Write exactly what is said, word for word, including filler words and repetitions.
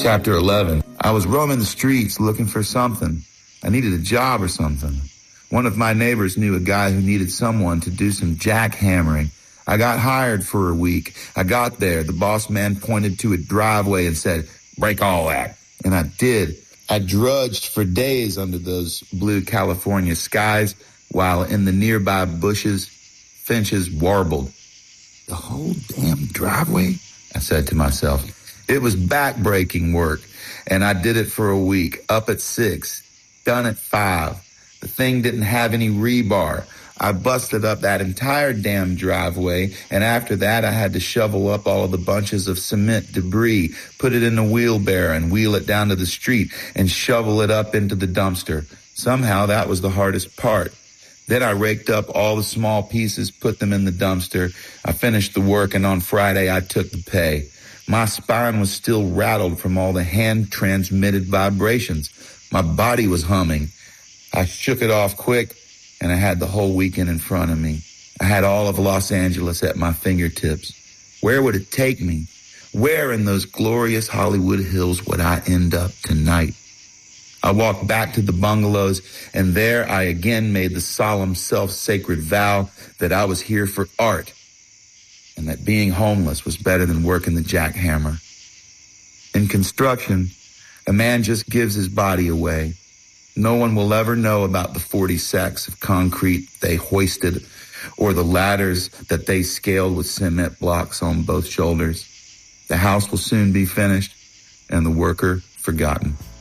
Chapter eleven. I was roaming the streets looking for something. I needed a job or something. One of my neighbors knew a guy who needed someone to do some jackhammering. I got hired for a week. I got there. The boss man pointed to a driveway and said, "Break all that." And I did. I drudged for days under those blue California skies while in the nearby bushes, finches warbled. The whole damn driveway? I said to myself. It was back-breaking work, and I did it for a week, up at six, done at five. The thing didn't have any rebar. I busted up that entire damn driveway, and after that I had to shovel up all of the bunches of cement debris, put it in a wheelbarrow and wheel it down to the street and shovel it up into the dumpster. Somehow that was the hardest part. Then I raked up all the small pieces, put them in the dumpster. I finished the work, and on Friday I took the pay. My spine was still rattled from all the hand-transmitted vibrations. My body was humming. I shook it off quick, and I had the whole weekend in front of me. I had all of Los Angeles at my fingertips. Where would it take me? Where in those glorious Hollywood Hills would I end up tonight? I walked back to the bungalows, and there I again made the solemn self-sacred vow that I was here for art, and that being homeless was better than working the jackhammer. In construction, a man just gives his body away. No one will ever know about the forty sacks of concrete they hoisted or the ladders that they scaled with cement blocks on both shoulders. The house will soon be finished and the worker forgotten.